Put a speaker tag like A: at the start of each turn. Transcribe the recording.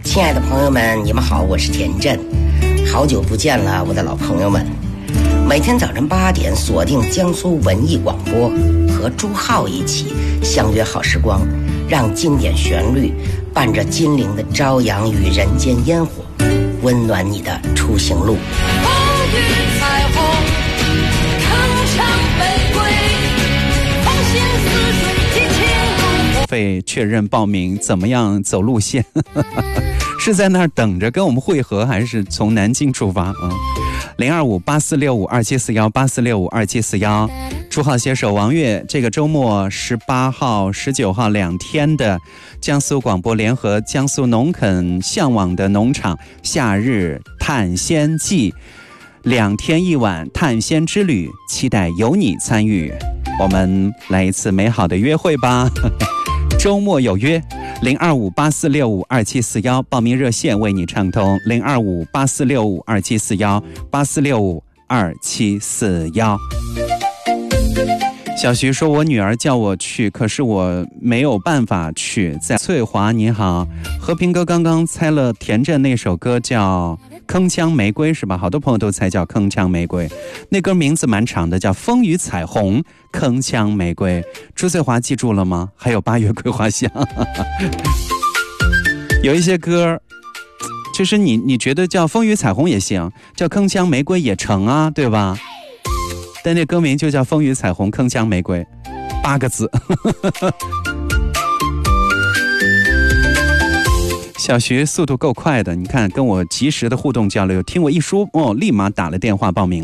A: 亲爱的朋友们，你们好，我是田震，好久不见了，我的老朋友们。每天早晨8点，锁定江苏文艺广播，和朱浩一起相约好时光，让经典旋律伴着金陵的朝阳与人间烟火，温暖你的出行路。
B: 风雨彩虹，铿锵玫瑰，风行似水激情路。
C: 费确认报名，怎么样走路线？是在那儿等着跟我们会合，还是从南京出发？0258465274184652741。朱浩携手王悦，这个周末18号、19号2天的江苏广播联合江苏农垦向往的农场夏日探仙记，2天1晚探仙之旅，期待有你参与。我们来一次美好的约会吧。周末有约，02584652741，报名热线为你畅通，0258465274184652741。小徐说，我女儿叫我去，可是我没有办法去。在翠华你好，和平哥刚刚猜了田震那首歌叫铿锵玫瑰是吧？好多朋友都猜叫铿锵玫瑰，那歌名字蛮长的，叫风雨彩虹铿锵玫瑰。朱翠华记住了吗？还有8月桂花香。有一些歌就是你觉得叫风雨彩虹也行，叫铿锵玫瑰也成啊，对吧？但那歌名就叫风雨彩虹铿锵玫瑰，8个字。小徐速度够快的，你看跟我及时的互动交流，听我一说立马打了电话报名。